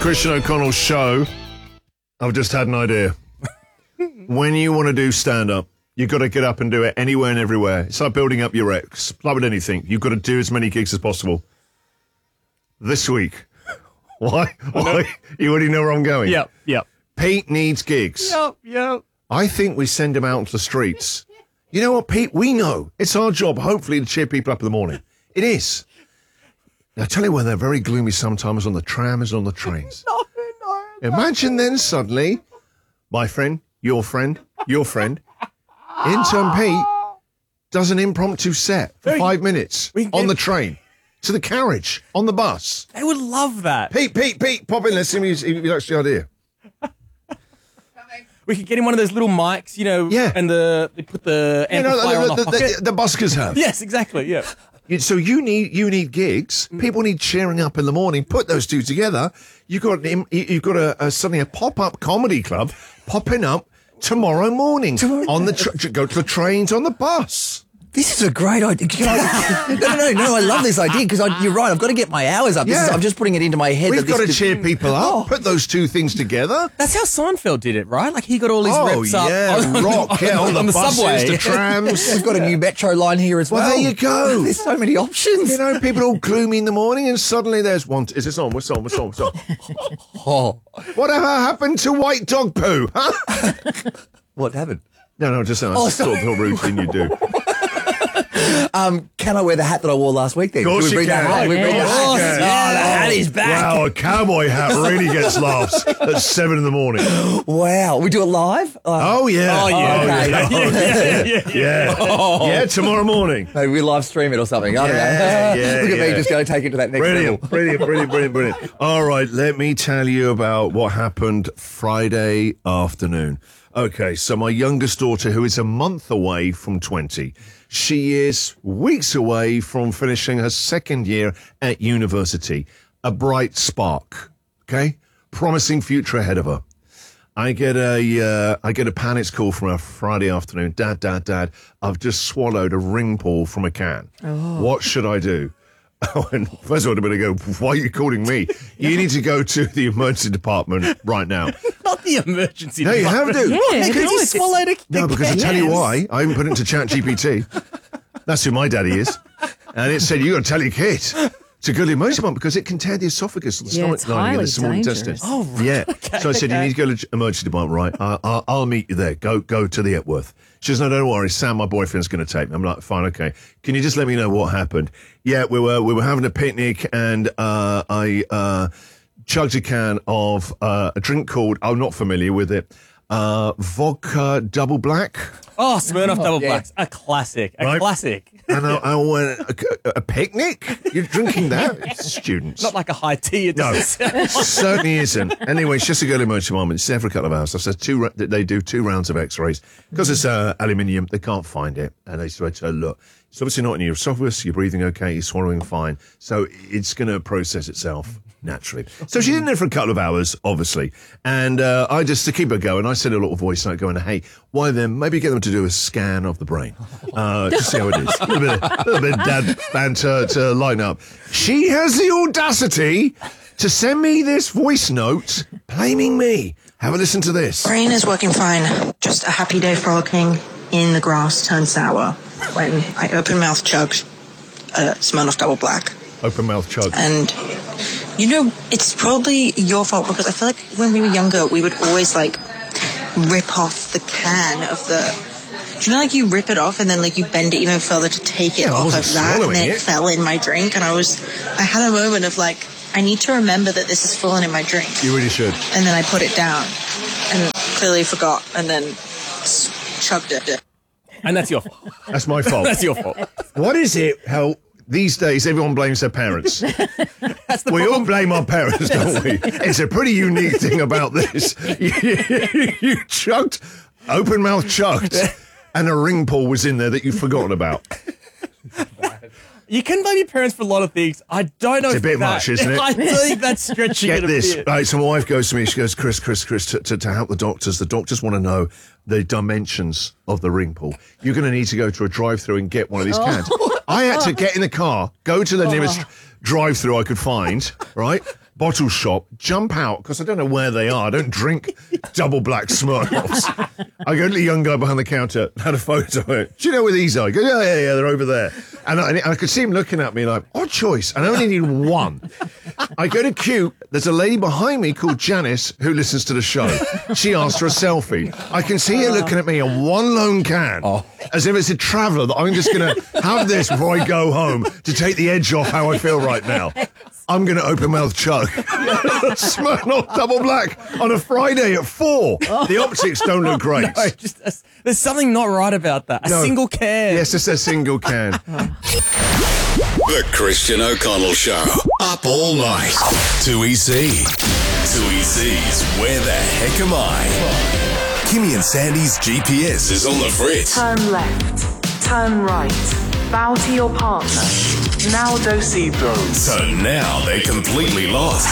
Christian O'Connell show. I've just had an idea. When you want to do stand-up, you've got to get up and do it anywhere and everywhere. It's like building up your ex. Like with anything, you've got to do as many gigs as possible. This week. Why? You already know where I'm going. Yep. Pete needs gigs. Yep. I think we send him out into the streets. You know what, Pete? We know. It's our job, hopefully, to cheer people up in the morning. It is. Now, I tell you when they're very gloomy sometimes on the trams and on the trains. No. Imagine then suddenly, my friend, your friend, intern Pete does an impromptu set for 5 minutes on the train, to the carriage, on the bus. They would love that. Pete, pop in. Let's see if he likes the idea. We could get him one of those little mics, and they put the amplifier on the pocket. The buskers have. Yes, exactly, yeah. So you need gigs. People need cheering up in the morning. Put those two together. You've got suddenly a pop-up comedy club popping up tomorrow morning on the go to the trains, on the bus. This is a great idea. No, I love this idea because you're right. I've got to get my hours up. I'm just putting it into my head. We've got to cheer people up. Put those two things together. That's how Seinfeld did it, right? Like he got all his reps up. On the buses, subway, the trams. We've got a new metro line here as well. Well, there you go. There's so many options. People all gloomy in the morning, and suddenly there's one. Is this on? What's on? Oh. Whatever happened to white dog poo? Huh? What happened? No, just sort of routine you do. Can I wear the hat that I wore last week then? Of course you can. The hat is back. Wow, a cowboy hat really gets laughs at 7 a.m. Wow. We do it live? Oh, yeah. Oh, yeah. Yeah. Yeah, tomorrow morning. Maybe we live stream it or something. I don't know. Look at me just going to take it to that next level. Brilliant. All right, let me tell you about what happened Friday afternoon. Okay, so my youngest daughter, who is a month away from 20, she is weeks away from finishing her second year at university. A bright spark, okay? Promising future ahead of her. I get a panic call from her Friday afternoon. Dad, I've just swallowed a ring pull from a can. Oh. What should I do? Oh, and first of all, I'm going to go, why are you calling me? You need to go to the emergency department right now. Not the emergency department. No, you have to. Yeah, because you swallowed a No, because I tell you why. I even put it into ChatGPT. That's who my daddy is. And it said, you got to tell your kid to go to the emergency department because it can tear the esophagus and the stomach lining and the small intestine. Oh, right. Yeah. Okay, so I said, you need to go to the emergency department, right? I'll meet you there. Go to the Epworth. She says, no, don't worry. Sam, my boyfriend's going to take me. I'm like, fine, okay. Can you just let me know what happened? Yeah, we were having a picnic and I chugged a can of a drink called, I'm not familiar with it, vodka double black. Oh, Smirnoff Double Blacks. A classic. Classic. And I went, a picnic? You're drinking that? It's students. Not like a high tea. It No, doesn't certainly isn't. Anyway, it's just a girl emergency department. It's there for a couple of hours. I said they do 2 rounds of x-rays. Because it's aluminium, they can't find it. And they said, look, it's obviously not in your esophagus. You're breathing okay. You're swallowing fine. So it's going to process itself naturally. So she's in there for a couple of hours, obviously. And I just, to keep her going, I sent a little voice note going, hey, why then maybe get them to do a scan of the brain. To see how it is. A little bit of dad banter to lighten up. She has the audacity to send me this voice note blaming me. Have a listen to this. Brain is working fine. Just a happy day frolicking in the grass turned sour when I open mouth chugged a Smirnoff Double Black. Open mouth chug. And, it's probably your fault because I feel like when we were younger, we would always, rip off the can of the... Do you know, you rip it off and then, you bend it even further to take it off of that and then it fell in my drink and I had a moment of, I need to remember that this has fallen in my drink. You really should. And then I put it down and clearly forgot and then chugged it. And that's your fault. That's my fault. That's your fault. What is it, how these days everyone blames their parents? We all blame our parents, don't we? It's a pretty unique thing about this. You chugged, open mouth chugged, and a ring pull was in there that you've forgotten about. You can blame your parents for a lot of things. I don't know. It's a bit much, isn't it? I think that's stretching it a this. bit. Right, so my wife goes to me, she goes, Chris, to help the doctors want to know the dimensions of the ring pull. You're going to need to go to a drive-through and get one of these cans. I had to get in the car, go to the nearest drive-through I could find, right? bottle shop, jump out, because I don't know where they are. I don't drink double black Smirnoffs. I go to the young guy behind the counter, had a photo of it. Do you know where these are? I go, yeah, they're over there. And I could see him looking at me like, odd choice, and I only need one. I go to queue, there's a lady behind me called Janice who listens to the show. She asked for a selfie. I can see her looking at me on one lone can, as if it's a traveller that I'm just going to have this before I go home to take the edge off how I feel right now. I'm going to open mouth chug. Smirnoff double black on a Friday at 4. The optics don't look great. No, there's something not right about that. A single can. Yes, it's a single can. The Christian O'Connell Show. Up all night. 2EC. 2EC's Where the Heck Am I? Kimmy and Sandy's GPS is on the fritz. Turn left. Turn right. Bow to your partner. Now do-si-bro. So now they're completely lost.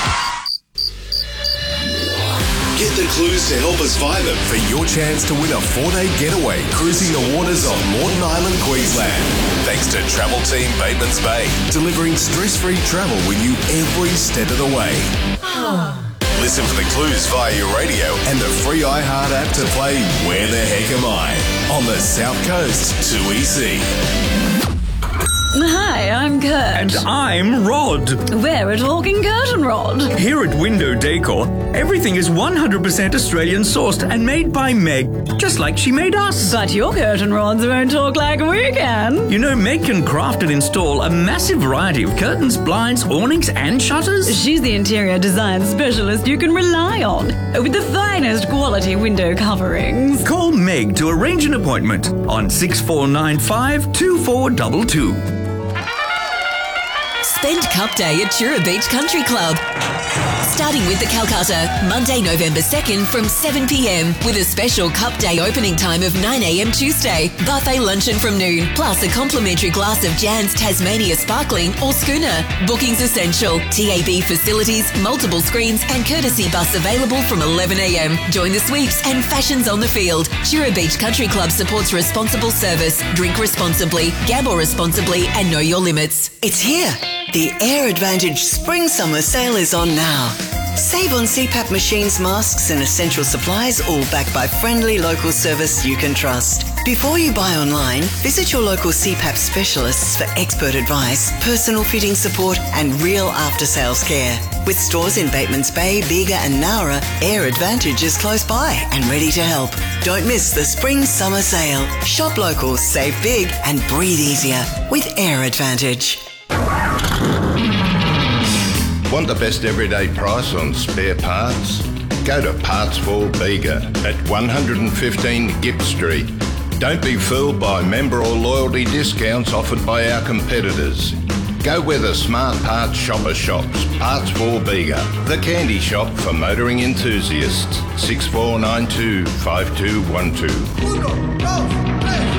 Get the clues to help us find them for your chance to win a 4-day getaway cruising the waters of Moreton Island, Queensland. Thanks to Travel Team Batemans Bay, delivering stress-free travel with you every step of the way. Listen for the clues via your radio and the free iHeart app to play Where the Heck Am I? On the South Coast 2EC. Hi, I'm Kurt. And I'm Rod. We're a talking curtain rod. Here at Window Decor, everything is 100% Australian sourced and made by Meg, just like she made us. But your curtain rods won't talk like we can. You know, Meg can craft and install a massive variety of curtains, blinds, awnings and shutters. She's the interior design specialist you can rely on, with the finest quality window coverings. Call Meg to arrange an appointment on 6495 2422. Spend Cup Day at Chura Beach Country Club. Starting with the Calcutta, Monday, November 2nd from 7 p.m. with a special Cup Day opening time of 9 a.m. Tuesday. Buffet luncheon from noon, plus a complimentary glass of Jan's Tasmania Sparkling or Schooner. Bookings essential. TAB facilities, multiple screens and courtesy bus available from 11 a.m. Join the sweeps and fashions on the field. Chura Beach Country Club supports responsible service. Drink responsibly, gamble responsibly and know your limits. It's here. The Air Advantage Spring Summer Sale is on now. Save on CPAP machines, masks and essential supplies, all backed by friendly local service you can trust. Before you buy online, visit your local CPAP specialists for expert advice, personal fitting support and real after-sales care. With stores in Batemans Bay, Bega and Nowra, Air Advantage is close by and ready to help. Don't miss the Spring Summer Sale. Shop local, save big and breathe easier with Air Advantage. Want the best everyday price on spare parts? Go to Parts for Bega at 115 Gipp Street. Don't be fooled by member or loyalty discounts offered by our competitors. Go where the smart parts shopper shops. Parts for Bega, the candy shop for motoring enthusiasts. 6492 5212.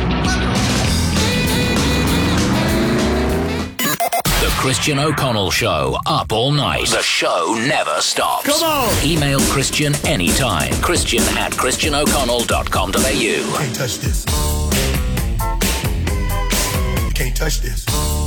The Christian O'Connell Show, up all night. The show never stops. Come on! Email Christian anytime. Christian@christianoconnell.com.au. Can't touch this. Can't touch this.